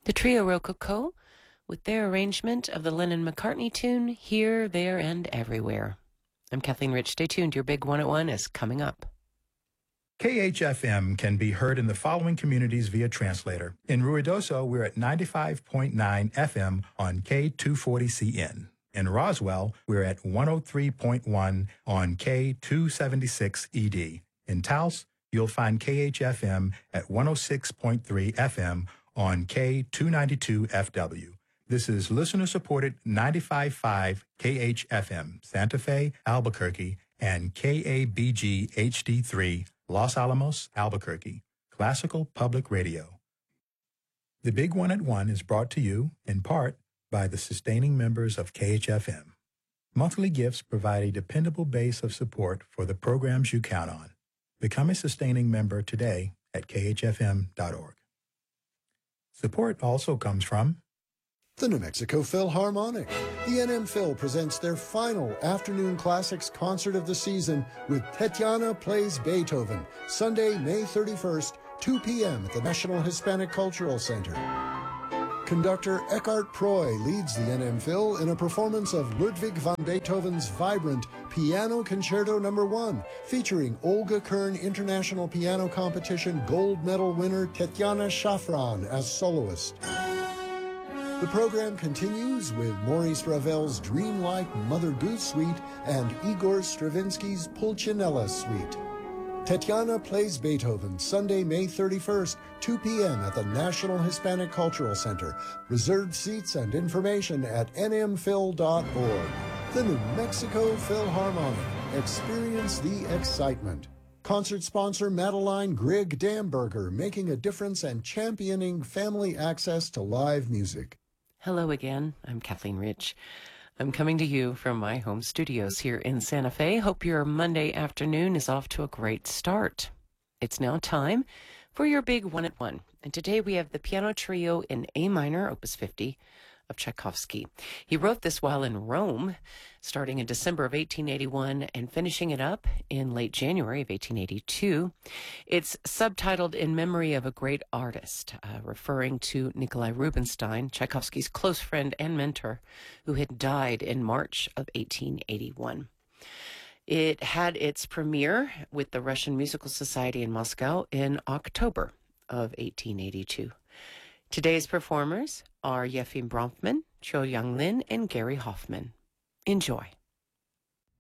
The trio Rococo, with their arrangement of the Lennon-McCartney tune, Here, There, and Everywhere. I'm Kathleen Rich. Stay tuned. Your Big One at One is coming up. KHFM can be heard in the following communities via translator. In Ruidoso, we're at 95.9 FM on K240CN. In Roswell, we're at 103.1 on K276ED. In Taos, you'll find KHFM at 106.3 FM on K292FW. This is listener-supported 95.5 KHFM, Santa Fe, Albuquerque, and KABG HD3, Los Alamos, Albuquerque, Classical Public Radio. The Big One at One is brought to you, in part, by the sustaining members of KHFM. Monthly gifts provide a dependable base of support for the programs you count on. Become a sustaining member today at khfm.org. Support also comes from the New Mexico Philharmonic. The NM Phil presents their final Afternoon Classics concert of the season with Tetiana Plays Beethoven, Sunday, May 31st, 2 p.m. at the National Hispanic Cultural Center. Conductor Eckhart Proy leads the NM Phil in a performance of Ludwig van Beethoven's vibrant Piano Concerto No. 1, featuring Olga Kern International Piano Competition gold medal winner Tetiana Shafran as soloist. The program continues with Maurice Ravel's dreamlike Mother Goose Suite and Igor Stravinsky's Pulcinella Suite. Tetiana Plays Beethoven, Sunday, May 31st, 2 p.m. at the National Hispanic Cultural Center. Reserved seats and information at nmphil.org. The New Mexico Philharmonic. Experience the excitement. Concert sponsor Madeline Grigg Damberger, making a difference and championing family access to live music. Hello again. I'm Kathleen Rich. I'm coming to you from my home studios here in Santa Fe. Hope your Monday afternoon is off to a great start. It's now time for your Big One at One. And today we have the piano trio in A minor, Opus 50, of Tchaikovsky. He wrote this while in Rome, starting in December of 1881 and finishing it up in late January of 1882. It's subtitled In Memory of a Great Artist, referring to Nikolai Rubinstein, Tchaikovsky's close friend and mentor, who had died in March of 1881. It had its premiere with the Russian Musical Society in Moscow in October of 1882. Today's performers are Yefim Bronfman, Cho Young Lin, and Gary Hoffman. Enjoy.